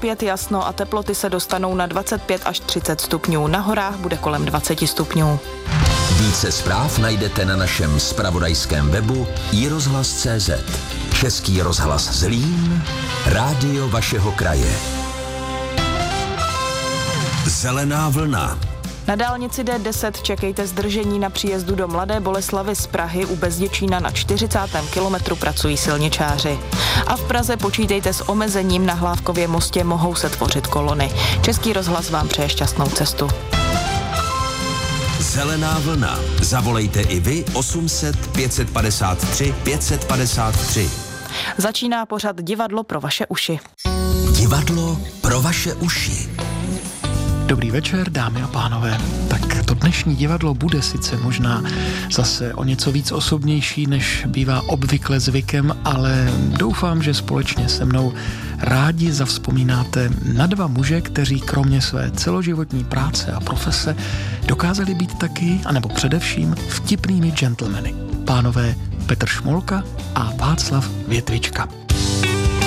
opět jasno a teploty se dostanou na 25 až 30 stupňů. Na horách bude kolem 20 stupňů. Více zpráv najdete na našem zpravodajském webu iRozhlas.cz. Český rozhlas Zlín, rádio vašeho kraje. Zelená vlna. Na dálnici D10 čekejte zdržení na příjezdu do Mladé Boleslavi z Prahy. U Bezděčína na 40. kilometru pracují silničáři. A v Praze počítejte s omezením, na Hlávkově mostě mohou se tvořit kolony. Český rozhlas vám přeje šťastnou cestu. Zelená vlna. Zavolejte i vy 800 553 553. Začíná pořad Divadlo pro vaše uši. Divadlo pro vaše uši. Dobrý večer, dámy a pánové. Tak to dnešní divadlo bude sice možná zase o něco víc osobnější, než bývá obvykle zvykem, ale doufám, že společně se mnou rádi zavzpomínáte na dva muže, kteří kromě své celoživotní práce a profese dokázali být taky, anebo především, vtipnými gentlemany. Pánové Petr Šmolka a Václav Větvička.